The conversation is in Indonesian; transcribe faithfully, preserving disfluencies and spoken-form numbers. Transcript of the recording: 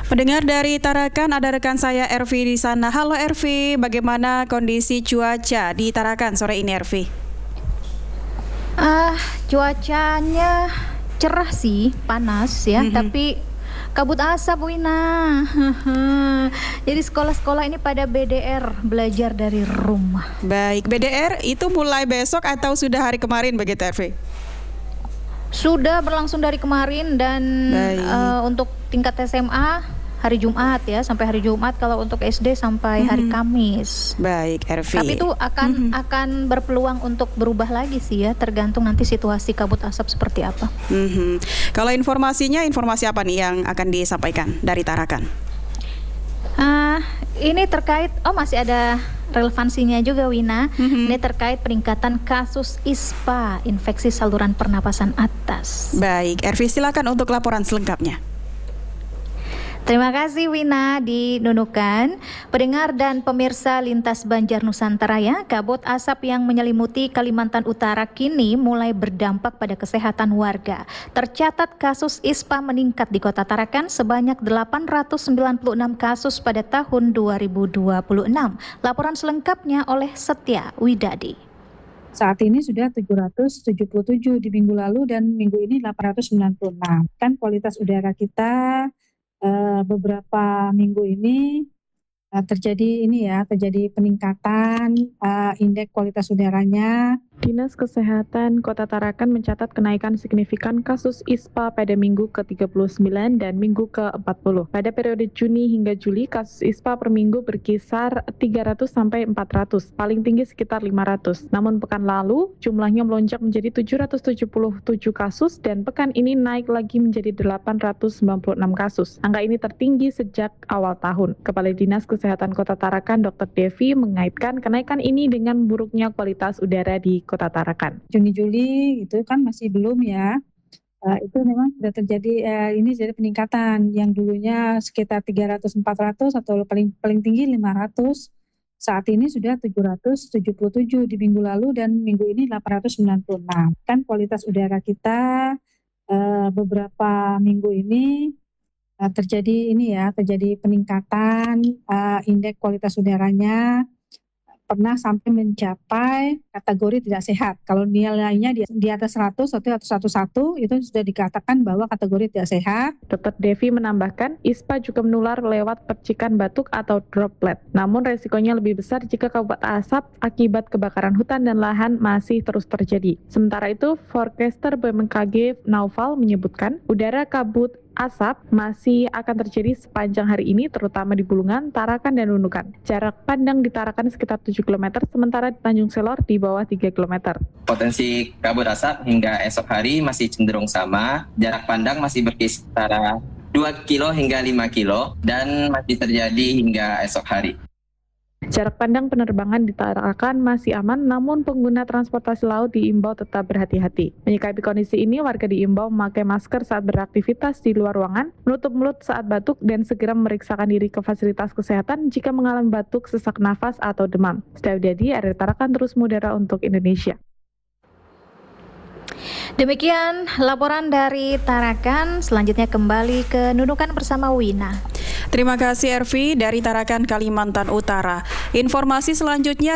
Mendengar dari Tarakan, ada rekan saya Ervi di sana. Halo Ervi, bagaimana kondisi cuaca di Tarakan sore ini Ervi? Ah, cuacanya cerah sih, panas ya, Mm-hmm. tapi kabut asap Wina. Jadi sekolah-sekolah ini pada B D R, belajar dari rumah. Baik, B D R itu mulai besok atau sudah hari kemarin begitu Ervi? Sudah berlangsung dari kemarin dan uh, untuk tingkat S M A hari Jumat ya, sampai hari Jumat. Kalau untuk S D sampai hari mm-hmm. Kamis. Baik, Ervi. Tapi itu akan mm-hmm. akan berpeluang untuk berubah lagi sih ya, tergantung nanti situasi kabut asap seperti apa. Mm-hmm. Kalau informasinya, informasi apa nih yang akan disampaikan dari Tarakan? Uh, ini terkait, oh masih ada relevansinya juga Wina. Mm-hmm. Ini terkait peningkatan kasus I S P A, infeksi saluran pernapasan atas. Baik, Ervi silakan untuk laporan selengkapnya. Terima kasih Wina di Nunukan. Pendengar dan pemirsa Lintas Banjar Nusantara ya, kabut asap yang menyelimuti Kalimantan Utara kini mulai berdampak pada kesehatan warga. Tercatat kasus I S P A meningkat di Kota Tarakan sebanyak delapan ratus sembilan puluh enam kasus pada tahun dua ribu dua puluh enam. Laporan selengkapnya oleh Setia Widadi. Saat ini sudah tujuh ratus tujuh puluh tujuh di minggu lalu dan minggu ini delapan ratus sembilan puluh enam. Kan kualitas udara kita Uh, beberapa minggu ini uh, terjadi ini ya terjadi peningkatan uh, indeks kualitas udaranya. Dinas Kesehatan Kota Tarakan mencatat kenaikan signifikan kasus I S P A pada minggu ke tiga puluh sembilan dan minggu ke empat puluh. Pada periode Juni hingga Juli, kasus I S P A per minggu berkisar tiga ratus sampai empat ratus, paling tinggi sekitar lima ratus. Namun pekan lalu, jumlahnya melonjak menjadi tujuh ratus tujuh puluh tujuh kasus dan pekan ini naik lagi menjadi delapan ratus sembilan puluh enam kasus. Angka ini tertinggi sejak awal tahun. Kepala Dinas Kesehatan Kota Tarakan, Dokter Devi, mengaitkan kenaikan ini dengan buruknya kualitas udara di Kota Tarakan. Juni-Juli itu kan masih belum ya, uh, itu memang sudah terjadi uh, ini jadi peningkatan yang dulunya sekitar tiga ratus empat ratus atau paling paling tinggi lima ratus, saat ini sudah tujuh ratus tujuh puluh tujuh di minggu lalu dan minggu ini delapan ratus sembilan puluh enam. Kan kualitas udara kita uh, beberapa minggu ini uh, terjadi ini ya terjadi peningkatan uh, indeks kualitas udaranya pernah sampai mencapai kategori tidak sehat. Kalau nilainya di, di atas seratus atau atas seratus satu itu sudah dikatakan bahwa kategori tidak sehat. Dokter Devi menambahkan, I S P A juga menular lewat percikan batuk atau droplet. Namun resikonya lebih besar jika kabut asap akibat kebakaran hutan dan lahan masih terus terjadi. Sementara itu, forecaster B M K G Naufal menyebutkan udara kabut asap masih akan terjadi sepanjang hari ini, terutama di Bulungan, Tarakan, dan Nunukan. Jarak pandang di Tarakan sekitar tujuh kilometer, sementara di Tanjung Selor di bawah tiga kilometer. Potensi kabut asap hingga esok hari masih cenderung sama. Jarak pandang masih berkisar dua kilo hingga lima kilo dan masih terjadi hingga esok hari. Jarak pandang penerbangan di Tarakan masih aman, namun pengguna transportasi laut diimbau tetap berhati-hati. Menyikapi kondisi ini, warga diimbau memakai masker saat beraktivitas di luar ruangan, menutup mulut saat batuk, dan segera memeriksakan diri ke fasilitas kesehatan jika mengalami batuk, sesak nafas, atau demam. Setia Widadi, R R Tarakan, terus mengudara untuk Indonesia. Demikian laporan dari Tarakan. Selanjutnya kembali ke Nunukan bersama Wina. Terima kasih Ervi dari Tarakan, Kalimantan Utara. Informasi selanjutnya